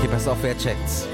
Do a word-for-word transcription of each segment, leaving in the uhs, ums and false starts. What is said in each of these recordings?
Okay, pass auf, wer checkt's.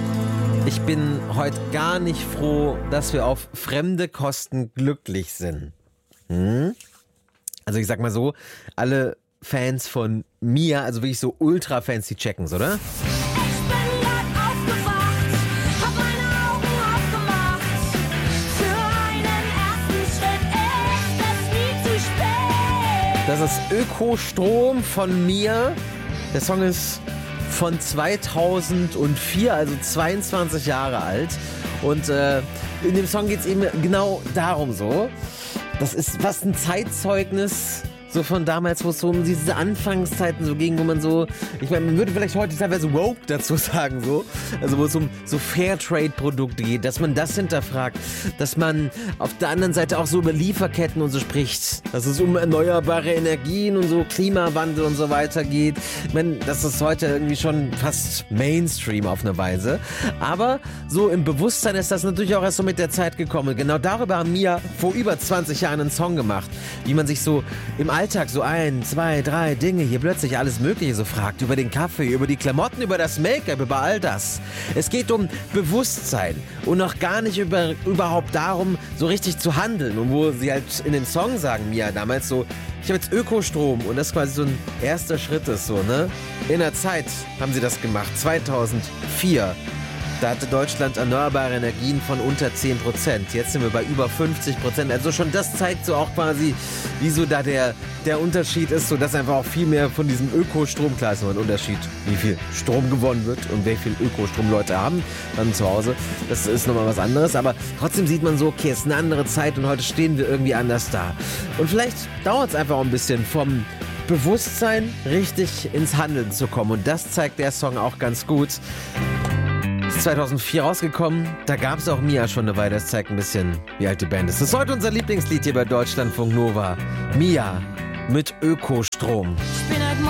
Ich bin heute gar nicht froh, dass wir auf fremde Kosten glücklich sind. Hm? Also ich sag mal so, alle Fans von Mia, also wirklich so Ultra-Fans, die checken's, oder? Ich bin grad aufgewacht, hab meine Augen aufgemacht. Für einen ersten Schritt ist es nie zu spät. Das ist Ökostrom von Mia. Der Song ist von zweitausendvier, also zweiundzwanzig Jahre alt. Und äh, in dem Song geht es eben genau darum so. Das ist fast ein Zeitzeugnis so von damals, wo es so um diese Anfangszeiten so ging, wo man so, ich meine, man würde vielleicht heute teilweise woke dazu sagen, so, also wo es um so Fairtrade-Produkte geht, dass man das hinterfragt, dass man auf der anderen Seite auch so über Lieferketten und so spricht, dass es um erneuerbare Energien und so Klimawandel und so weiter geht. Ich meine, das ist heute irgendwie schon fast Mainstream auf eine Weise, aber so im Bewusstsein ist das natürlich auch erst so mit der Zeit gekommen. Genau darüber haben Mia vor über zwanzig Jahren einen Song gemacht, wie man sich so im Alltag so ein, zwei, drei Dinge, hier plötzlich alles Mögliche so fragt. Über den Kaffee, über die Klamotten, über das Make-up, über all das. Es geht um Bewusstsein und noch gar nicht über, überhaupt darum, so richtig zu handeln. Und wo sie halt in dem Song sagen, Mia, damals so, ich habe jetzt Ökostrom und das quasi so ein erster Schritt ist so, ne? In der Zeit haben sie das gemacht, zweitausendvier. Da hatte Deutschland erneuerbare Energien von unter zehn Prozent. Jetzt sind wir bei über fünfzig Prozent. Also schon das zeigt so auch quasi, wie so da der, der Unterschied ist, so dass einfach auch viel mehr von diesem Ökostrom, klar ist nur ein Unterschied, wie viel Strom gewonnen wird und wie viel Ökostrom Leute haben dann zu Hause. Das ist nochmal was anderes, aber trotzdem sieht man so, okay, es ist eine andere Zeit und heute stehen wir irgendwie anders da. Und vielleicht dauert es einfach auch ein bisschen vom Bewusstsein richtig ins Handeln zu kommen und das zeigt der Song auch ganz gut. Ist zweitausendvier rausgekommen, da gab es auch Mia schon eine Weile, das zeigt ein bisschen, wie alt die Band ist. Das ist heute unser Lieblingslied hier bei Deutschlandfunk Nova. Mia mit Ökostrom. Ich bin heute